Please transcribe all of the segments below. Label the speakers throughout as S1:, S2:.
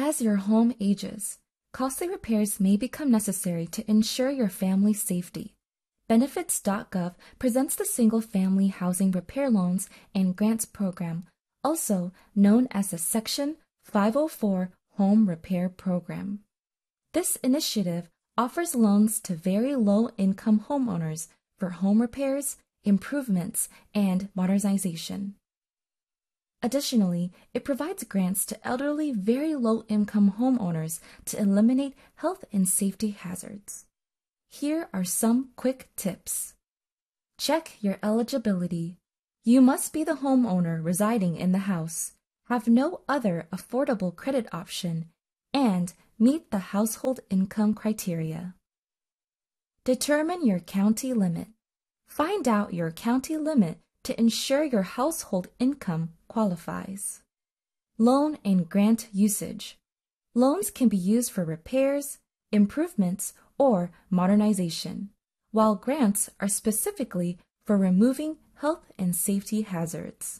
S1: As your home ages, costly repairs may become necessary to ensure your family's safety. Benefits.gov presents the Single Family Housing Repair Loans and Grants Program, also known as the Section 504 Home Repair Program. This initiative offers loans to very low-income homeowners for home repairs, improvements, and modernization. Additionally, it provides grants to elderly, very low-income homeowners to eliminate health and safety hazards. Here are some quick tips. Check your eligibility. You must be the homeowner residing in the house, have no other affordable credit option, and meet the household income criteria. Determine your county limit. Find out your county limit to ensure your household income qualifies. Loan and grant usage. Loans can be used for repairs, improvements, or modernization, while grants are specifically for removing health and safety hazards.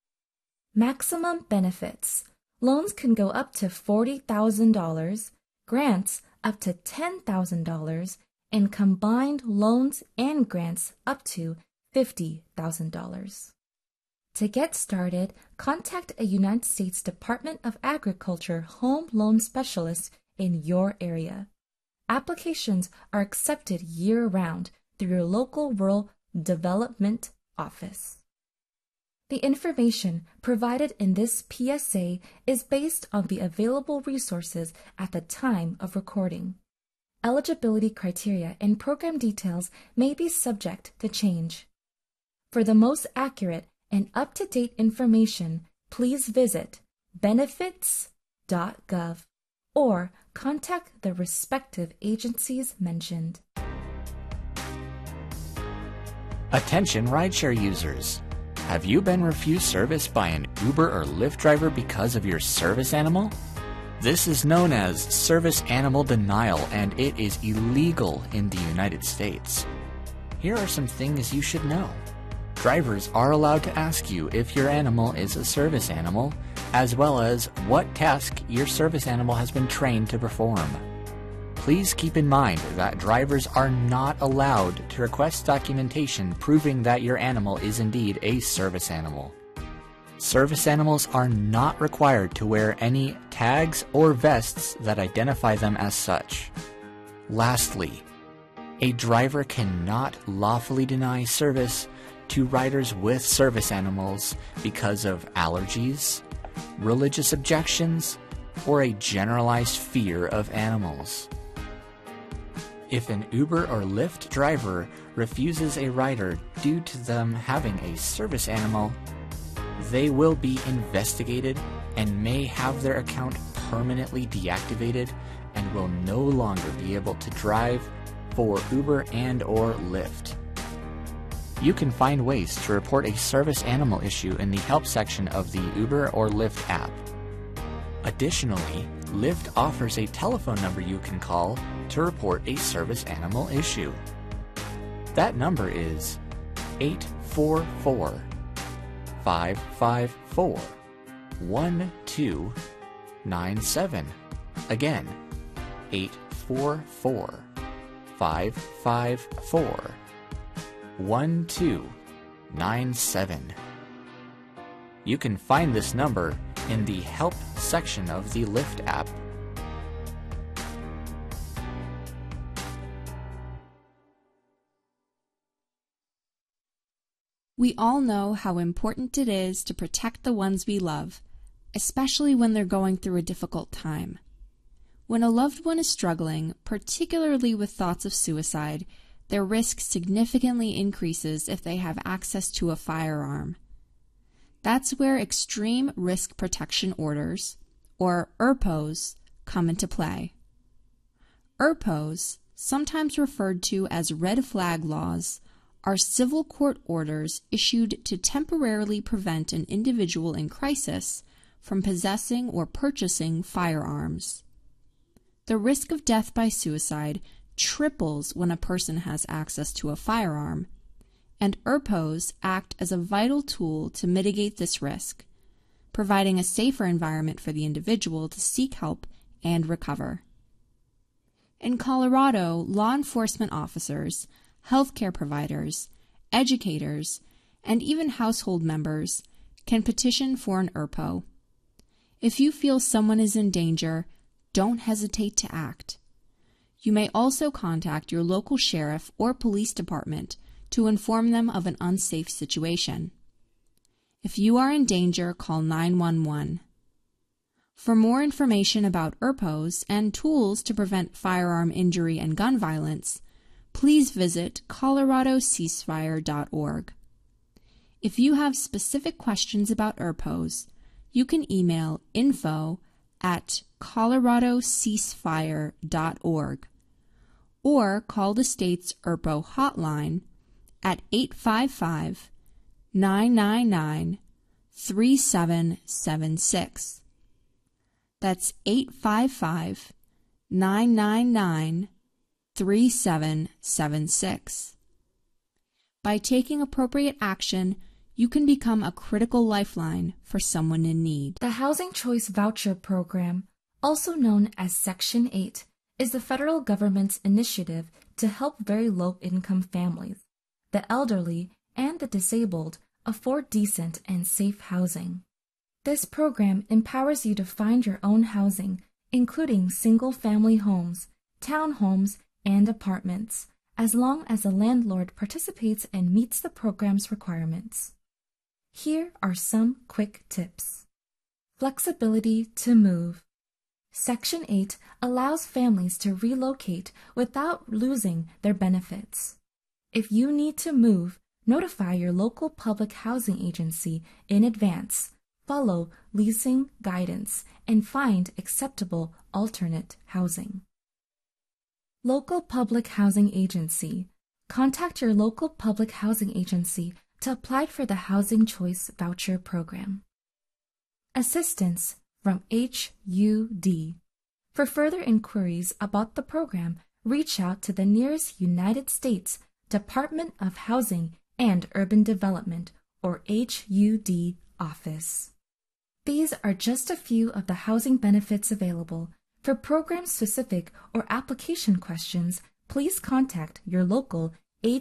S1: Maximum benefits. Loans can go up to $40,000, grants up to $10,000, and combined loans and grants up to $50,000. To get started, contact a United States Department of Agriculture home loan specialist in your area. Applications are accepted year-round through your local rural development office. The information provided in this PSA is based on the available resources at the time of recording. Eligibility criteria and program details may be subject to change. For the most accurate and up-to-date information, please visit benefits.gov or contact the respective agencies mentioned.
S2: Attention rideshare users! Have you been refused service by an Uber or Lyft driver because of your service animal? This is known as service animal denial, and it is illegal in the United States. Here are some things you should know. Drivers are allowed to ask you if your animal is a service animal, as well as what task your service animal has been trained to perform. Please keep in mind that drivers are not allowed to request documentation proving that your animal is indeed a service animal. Service animals are not required to wear any tags or vests that identify them as such. Lastly, a driver cannot lawfully deny service to riders with service animals because of allergies, religious objections, or a generalized fear of animals. If an Uber or Lyft driver refuses a rider due to them having a service animal, they will be investigated and may have their account permanently deactivated and will no longer be able to drive for Uber and/or Lyft. You can find ways to report a service animal issue in the help section of the Uber or Lyft app. Additionally, Lyft offers a telephone number you can call to report a service animal issue. That number is 844-554-1297. Again, 844-554-1297. You can find this number in the Help section of the Lyft app.
S3: We all know how important it is to protect the ones we love, especially when they're going through a difficult time. When a loved one is struggling, particularly with thoughts of suicide, their risk significantly increases if they have access to a firearm. That's where Extreme Risk Protection Orders, or ERPOs, come into play. ERPOs, sometimes referred to as red flag laws, are civil court orders issued to temporarily prevent an individual in crisis from possessing or purchasing firearms. The risk of death by suicide triples when a person has access to a firearm, and ERPOs act as a vital tool to mitigate this risk, providing a safer environment for the individual to seek help and recover. In Colorado, law enforcement officers, healthcare providers, educators, and even household members can petition for an ERPO. If you feel someone is in danger, don't hesitate to act. You may also contact your local sheriff or police department to inform them of an unsafe situation. If you are in danger, call 911. For more information about ERPOs and tools to prevent firearm injury and gun violence, please visit coloradoceasefire.org. If you have specific questions about ERPOs, you can email info@coloradoceasefire.org or call the state's ERPO hotline at 855-999-3776. That's 855-999-3776. By taking appropriate action, you can become a critical lifeline for someone in need.
S1: The Housing Choice Voucher Program, also known as Section 8, is the federal government's initiative to help very low-income families, the elderly, and the disabled afford decent and safe housing. This program empowers you to find your own housing, including single-family homes, townhomes, and apartments, as long as the landlord participates and meets the program's requirements. Here are some quick tips. Flexibility to move. Section 8 allows families to relocate without losing their benefits. If you need to move, notify your local public housing agency in advance, follow leasing guidance, and find acceptable alternate housing. Local Public Housing Agency. Contact your local public housing agency to apply for the Housing Choice Voucher Program. Assistance from HUD. For further inquiries about the program, reach out to the nearest United States Department of Housing and Urban Development, or HUD, office. These are just a few of the housing benefits available. For program-specific or application questions, please contact your local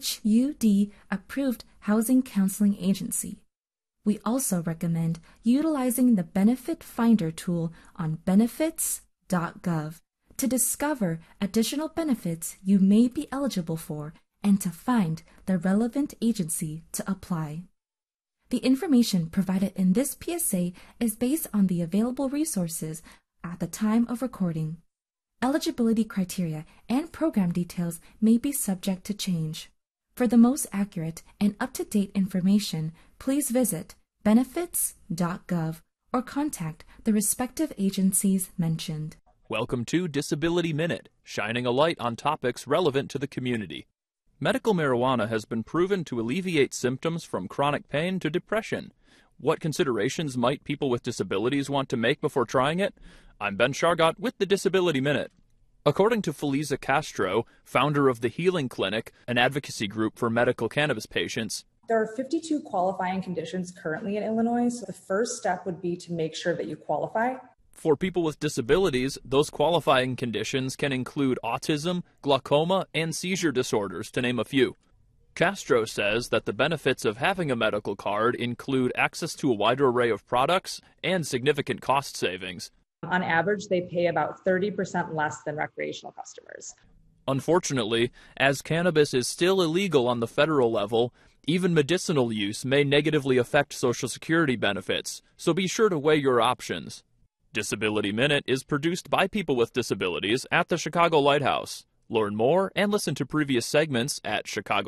S1: HUD-approved housing counseling agency. We also recommend utilizing the Benefit Finder tool on benefits.gov to discover additional benefits you may be eligible for and to find the relevant agency to apply. The information provided in this PSA is based on the available resources at the time of recording. Eligibility criteria and program details may be subject to change. For the most accurate and up-to-date information, please visit benefits.gov or contact the respective agencies mentioned.
S4: Welcome to Disability Minute, shining a light on topics relevant to the community. Medical marijuana has been proven to alleviate symptoms from chronic pain to depression. What considerations might people with disabilities want to make before trying it? I'm Ben Shargott with the Disability Minute. According to Feliza Castro, founder of the Healing Clinic, an advocacy group for medical cannabis patients,
S5: there are 52 qualifying conditions currently in Illinois, so the first step would be to make sure that you qualify.
S4: For people with disabilities, those qualifying conditions can include autism, glaucoma, and seizure disorders, to name a few. Castro says that the benefits of having a medical card include access to a wider array of products and significant cost savings.
S5: On average, they pay about 30% less than recreational customers.
S4: Unfortunately, as cannabis is still illegal on the federal level, even medicinal use may negatively affect Social Security benefits, so be sure to weigh your options. Disability Minute is produced by people with disabilities at the Chicago Lighthouse. Learn more and listen to previous segments at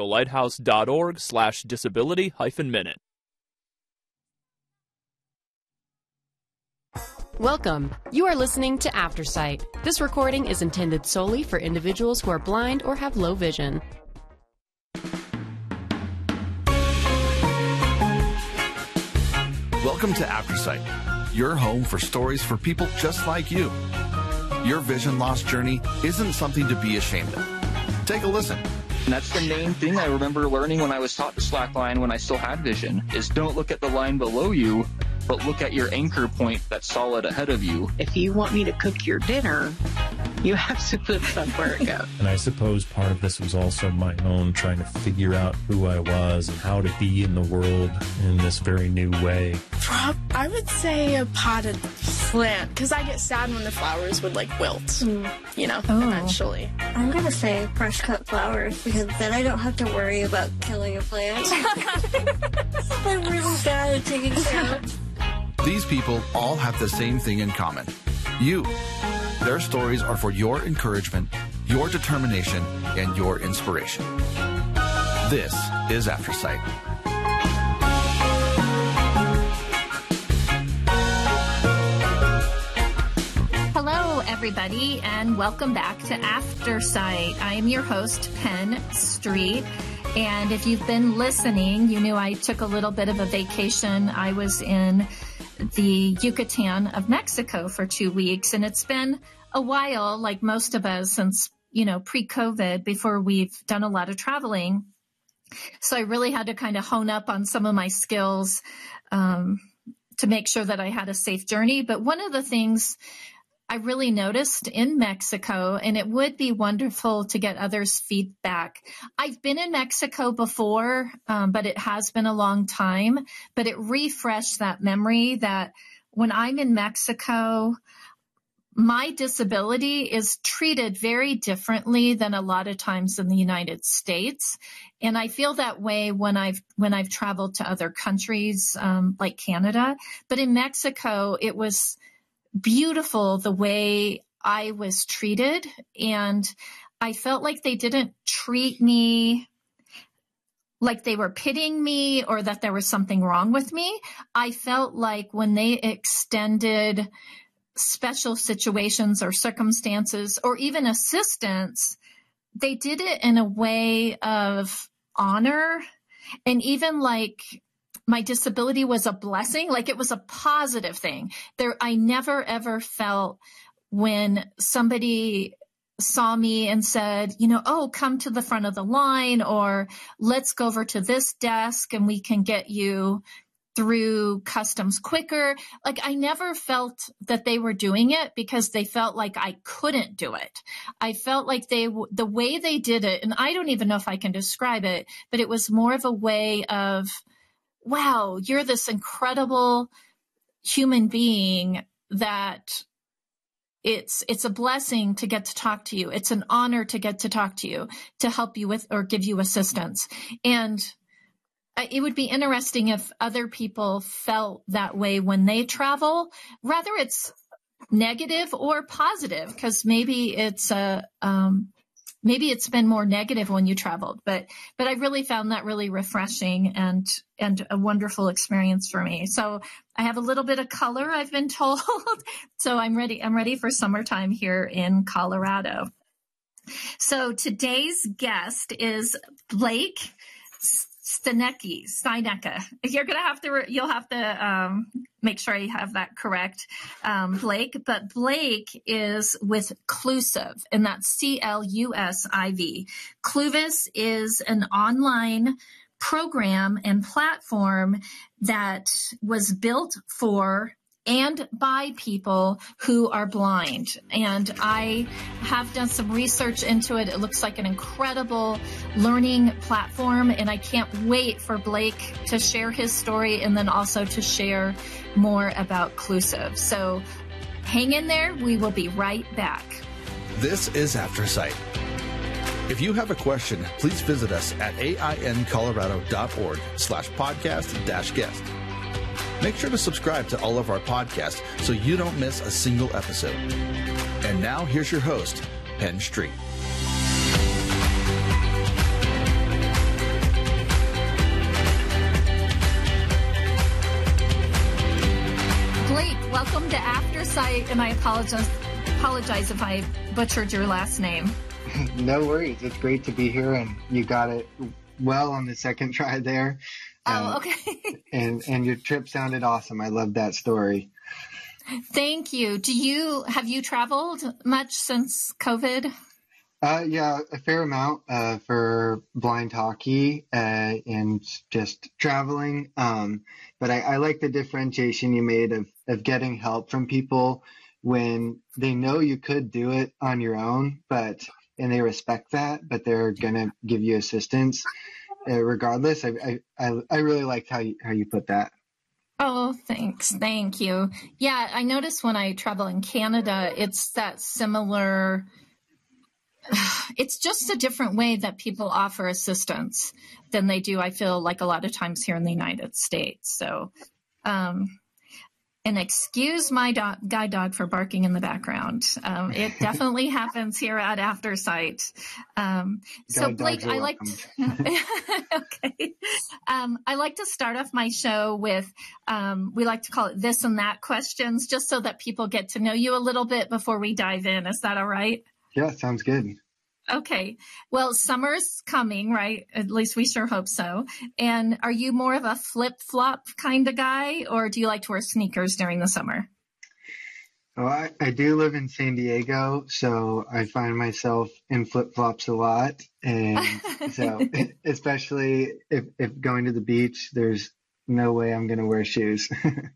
S4: chicagolighthouse.org/disability-minute.
S6: Welcome. You are listening to Aftersight. This recording is intended solely for individuals who are blind or have low vision.
S7: Welcome to Aftersight, your home for stories for people just like you. Your vision loss journey isn't something to be ashamed of. Take a listen.
S8: And that's the main thing I remember learning when I was taught to slackline when I still had vision, is don't look at the line below you, but look at your anchor point that's solid ahead of you.
S9: If you want me to cook your dinner, you have to put somewhere to go.
S10: And I suppose part of this was also my own trying to figure out who I was and how to be in the world in this very new way.
S11: I would say a potted plant, because I get sad when the flowers would wilt, eventually.
S12: I'm going to say fresh cut flowers, because then I don't have to worry about killing a plant. I'm really bad at taking care of.
S7: These people all have the same thing in common. You. Their stories are for your encouragement, your determination, and your inspiration. This is Aftersight.
S13: Hello, everybody, and welcome back to Aftersight. I am your host, Penn Street. And if you've been listening, you knew I took a little bit of a vacation. I was in the Yucatan of Mexico for 2 weeks, and it's been a while, like most of us, since, pre-COVID, before we've done a lot of traveling. So I really had to kind of hone up on some of my skills to make sure that I had a safe journey. But one of the things I really noticed in Mexico, and it would be wonderful to get others' feedback. I've been in Mexico before, but it has been a long time. But it refreshed that memory that when I'm in Mexico, my disability is treated very differently than a lot of times in the United States. And I feel that way when I've traveled to other countries, like Canada. But in Mexico, it was beautiful the way I was treated, and I felt like they didn't treat me like they were pitying me or that there was something wrong with me. I felt like when they extended special situations or circumstances or even assistance, they did it in a way of honor, and even my disability was a blessing, like it was a positive thing. I never, ever felt when somebody saw me and said, oh, come to the front of the line, or let's go over to this desk and we can get you through customs quicker. I never felt that they were doing it because they felt like I couldn't do it. I felt like the way they did it, and I don't even know if I can describe it, but it was more of a way of, wow, you're this incredible human being that it's a blessing to get to talk to you. It's an honor to get to talk to you, to help you with or give you assistance. And it would be interesting if other people felt that way when they travel, whether it's negative or positive, because maybe it's been more negative when you traveled, but I really found that really refreshing and a wonderful experience for me. So I have a little bit of color, I've been told. So I'm ready for summertime here in Colorado. So today's guest is Blake Steinecke. You'll have to make sure I have that correct, Blake. But Blake is with Clusiv, and that's CLUSIV. Cluvis is an online program and platform that was built for and by people who are blind. And I have done some research into it. It looks like an incredible learning platform, and I can't wait for Blake to share his story and then also to share more about Clusiv. So hang in there. We will be right back.
S7: This is Aftersight. If you have a question, please visit us at aincolorado.org/podcast-guest. Make sure to subscribe to all of our podcasts so you don't miss a single episode. And now here's your host, Penn Street.
S13: Blake, welcome to Aftersight, and I apologize if I butchered your last name.
S14: No worries. It's great to be here, and you got it well on the second try there.
S13: Oh, okay.
S14: and your trip sounded awesome. I love that story.
S13: Thank you. Have you traveled much since COVID?
S14: Yeah, a fair amount for blind hockey and just traveling. But I like the differentiation you made of getting help from people when they know you could do it on your own, and they respect that, but they're gonna give you assistance regardless. I really liked how you put that.
S13: Oh, thanks. Thank you. Yeah, I noticed when I travel in Canada, it's that similar. It's just a different way that people offer assistance than they do, I feel like, a lot of times here in the United States. So, and excuse my guide dog for barking in the background. It definitely happens here at Aftersight. So Blake, I like okay. I like to start off my show with, we like to call it this and that questions, just so that people get to know you a little bit before we dive in. Is that all right?
S14: Yeah, sounds good.
S13: Okay. Well, summer's coming, right? At least we sure hope so. And are you more of a flip-flop kind of guy, or do you like to wear sneakers during the summer?
S14: Well, I do live in San Diego, so I find myself in flip-flops a lot. And so especially if going to the beach, there's no way I'm going to wear shoes.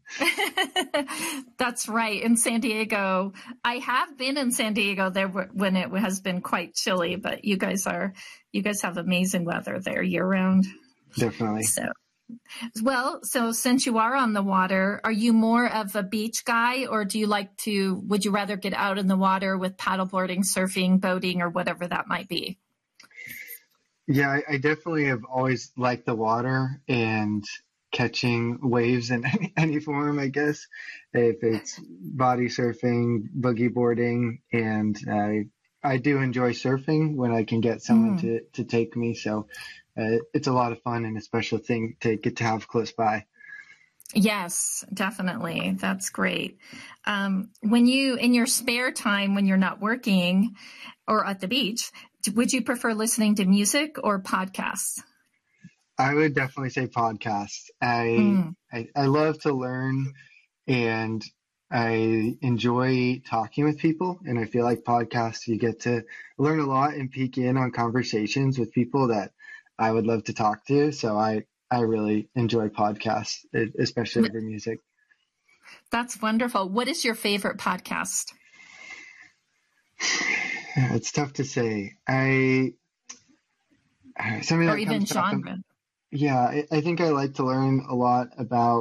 S13: That's right. In San Diego, I have been in San Diego there when it has been quite chilly, but you guys have amazing weather there year round.
S14: Definitely.
S13: So since you are on the water, are you more of a beach guy, or would you rather get out in the water with paddleboarding, surfing, boating, or whatever that might be?
S14: Yeah, I definitely have always liked the water and catching waves in any form, I guess, if it's body surfing, boogie boarding, and I do enjoy surfing when I can get someone to take me. So it's a lot of fun and a special thing to get to have close by.
S13: Yes, definitely. That's great. When you, in your spare time, when you're not working or at the beach, would you prefer listening to music or podcasts?
S14: I would definitely say podcasts. I love to learn, and I enjoy talking with people. And I feel like podcasts, you get to learn a lot and peek in on conversations with people that I would love to talk to. So I really enjoy podcasts, especially over music.
S13: That's wonderful. What is your favorite podcast?
S14: It's tough to say. Something
S13: or even genre.
S14: Yeah, I think I like to learn a lot about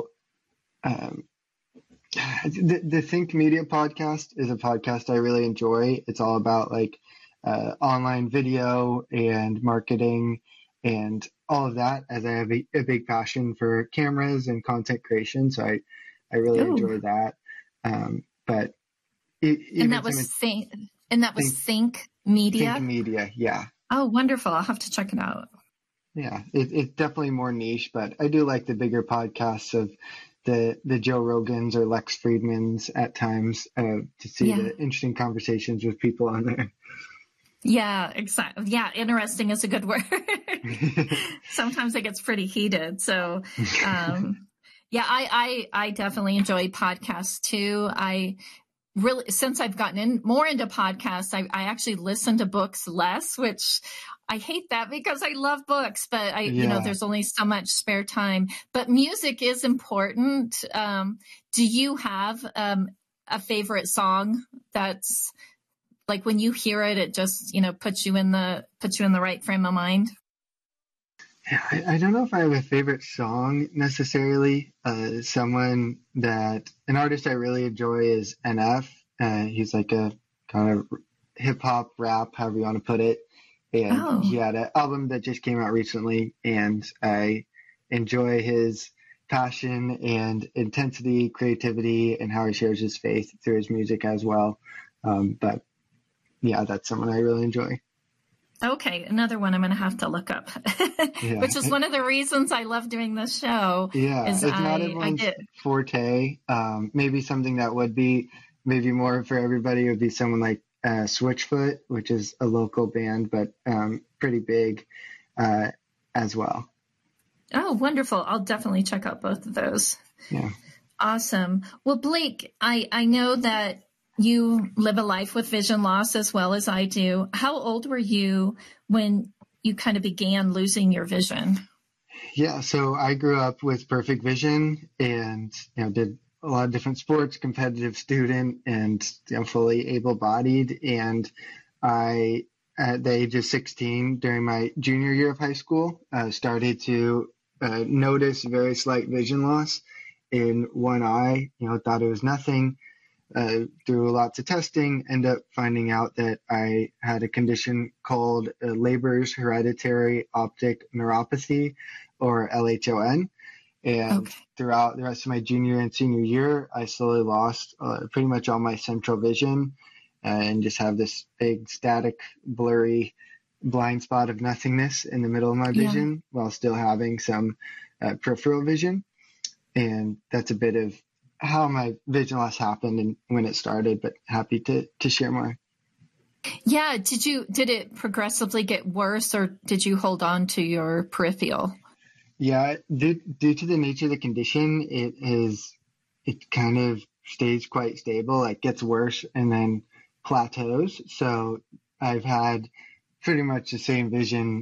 S14: the Think Media podcast is a podcast I really enjoy. It's all about online video and marketing and all of that, as I have a big passion for cameras and content creation. So I really enjoy that. But
S13: that was Think Media?
S14: Think Media, yeah.
S13: Oh, wonderful. I'll have to check it out.
S14: Yeah, it's definitely more niche, but I do like the bigger podcasts of the Joe Rogans or Lex Friedmans at times to see the interesting conversations with people on there.
S13: Yeah, exactly. Yeah, interesting is a good word. Sometimes it gets pretty heated. So, I definitely enjoy podcasts too. Since I've gotten more into podcasts, I actually listen to books less, which I hate that because I love books, but there's only so much spare time. But music is important. Do you have a favorite song that's like when you hear it, it just puts you in the right frame of mind?
S14: Yeah, I don't know if I have a favorite song necessarily. An artist I really enjoy is NF. He's like a kind of hip hop rap, however you want to put it. And he had an album that just came out recently, and I enjoy his passion and intensity, creativity, and how he shares his faith through his music as well. But yeah, that's someone I really enjoy.
S13: Okay, another one I'm going to have to look up, which is one of the reasons I love doing this show.
S14: Yeah, it's not everyone's forte. Maybe something that would be maybe more for everybody would be someone like Switchfoot, which is a local band, but pretty big as well.
S13: Oh, wonderful. I'll definitely check out both of those.
S14: Yeah.
S13: Awesome. Well, Blake, I know that you live a life with vision loss as well as I do. How old were you when you kind of began losing your vision?
S14: Yeah, so I grew up with perfect vision and, did a lot of different sports, competitive student, and, fully able-bodied. And I, at the age of 16, during my junior year of high school, started to notice very slight vision loss in one eye. Thought it was nothing. Through lots of testing, ended up finding out that I had a condition called Leber's hereditary optic neuropathy, or LHON. And throughout the rest of my junior and senior year, I slowly lost pretty much all my central vision and just have this big static, blurry blind spot of nothingness in the middle of my vision while still having some peripheral vision. And that's a bit of how my vision loss happened and when it started, but happy to share more.
S13: Yeah. Did it progressively get worse, or did you hold on to your peripheral?
S14: Yeah. Due to the nature of the condition, it kind of stays quite stable. It gets worse and then plateaus. So I've had pretty much the same vision,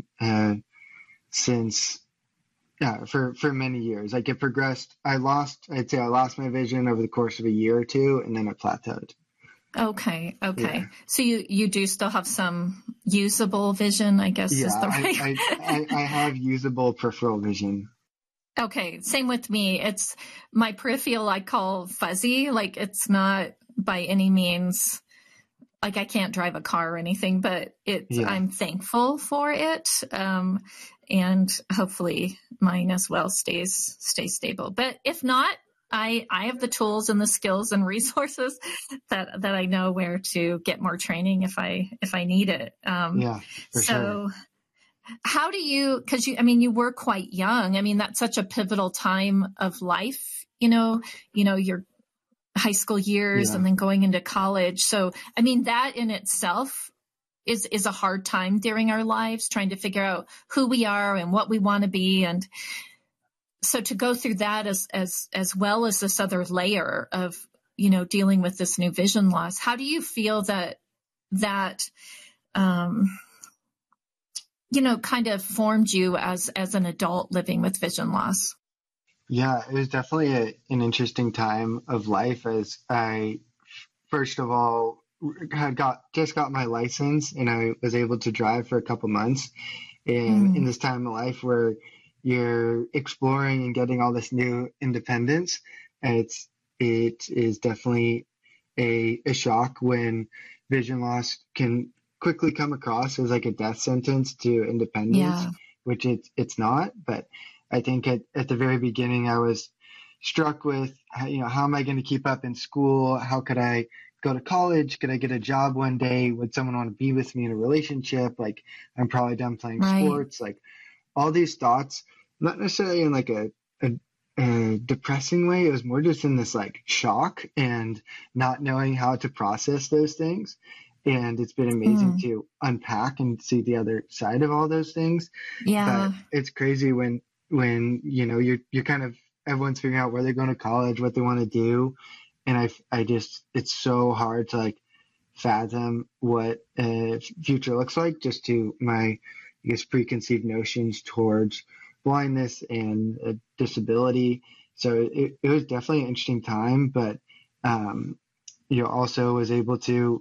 S14: since for many years. Like it progressed. I'd say I lost my vision over the course of a year or two, and then it plateaued.
S13: Okay.
S14: Yeah.
S13: So you do still have some usable vision, I guess is the right.
S14: I have usable peripheral vision.
S13: Okay. Same with me. It's my peripheral I call fuzzy. Like it's not by any means like I can't drive a car or anything, but I'm thankful for it. And hopefully mine as well stays stable. But if not, I have the tools and the skills and resources that I know where to get more training if I need it.
S14: For sure.
S13: How do you, cause you were quite young. I mean, that's such a pivotal time of life, your high school years and then going into college. So, that in itself is a hard time during our lives, trying to figure out who we are and what we want to be. And so to go through that as well as this other layer of, dealing with this new vision loss, how do you feel that kind of formed you as an adult living with vision loss?
S14: Yeah, it was definitely an interesting time of life, as I, first of all, had just got my license and I was able to drive for a couple months. And in this time of life where you're exploring and getting all this new independence, it is definitely a shock when vision loss can quickly come across as like a death sentence to independence, which it's not. But I think at the very beginning, I was struck with, how am I going to keep up in school? How could I go to college? Could I get a job one day? Would someone want to be with me in a relationship? Like, I'm probably done playing sports. Like all these thoughts, not necessarily in like a depressing way. It was more just in this like shock and not knowing how to process those things. And it's been amazing to unpack and see the other side of all those things.
S13: Yeah.
S14: But it's crazy when you're kind of, everyone's figuring out where they're going to college, what they want to do. And it's so hard to like fathom what a future looks like, just to my, preconceived notions towards blindness and disability. So it was definitely an interesting time, but, also was able to,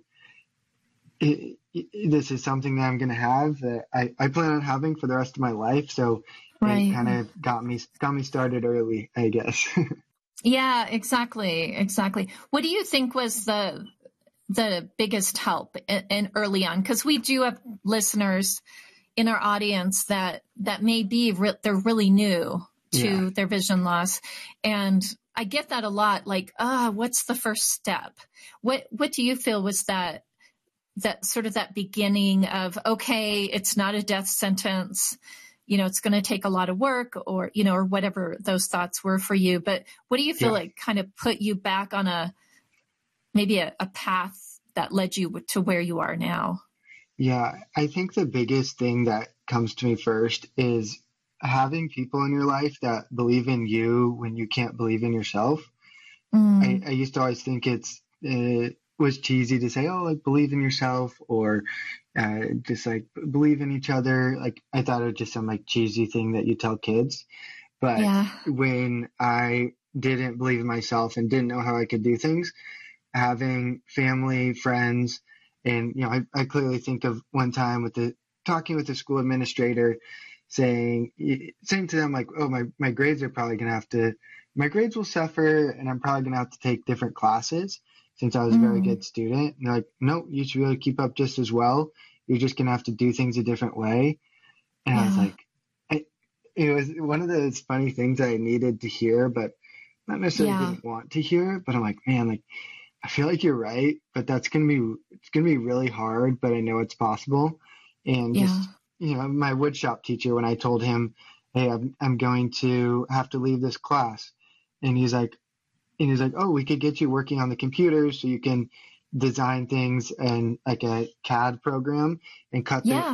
S14: this is something that I'm going to have that I plan on having for the rest of my life. So it kind of got me started early, I guess.
S13: Yeah, exactly. What do you think was the biggest help in early on? Because we do have listeners in our audience that may be they're really new to their vision loss, and I get that a lot. Like, what's the first step? What do you feel was that sort of that beginning of, okay, it's not a death sentence. It's going to take a lot of work or whatever those thoughts were for you. But what do you feel like kind of put you back on maybe a path that led you to where you are now?
S14: Yeah, I think the biggest thing that comes to me first is having people in your life that believe in you when you can't believe in yourself. I used to always think it's was cheesy to say, oh, like believe in yourself, or just like believe in each other. Like I thought it was just some like cheesy thing that you tell kids. But when I didn't believe in myself and didn't know how I could do things, having family, friends, and, you know, I clearly think of one time talking with the school administrator, saying to them like, oh, my grades are probably going to my grades will suffer, and I'm probably going to have to take different classes since I was a very good student. And they're like, no, you should really keep up just as well. You're just going to have to do things a different way. And I was like, it was one of those funny things I needed to hear, but not necessarily didn't want to hear. But I'm like, man, like, I feel like you're right, but it's going to be really hard, but I know it's possible. And just, you know, my woodshop teacher, when I told him, hey, I'm going to have to leave this class. And he's like, oh, we could get you working on the computer so you can design things in like a CAD program and cut them